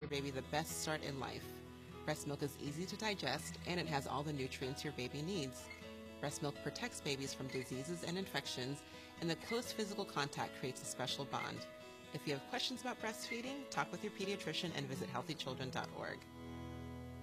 baby the best start in life. Breast milk is easy to digest, and it has all the nutrients your baby needs. Breast milk protects babies from diseases and infections, and the close physical contact creates a special bond. If you have questions about breastfeeding, talk with your pediatrician and visit healthychildren.org.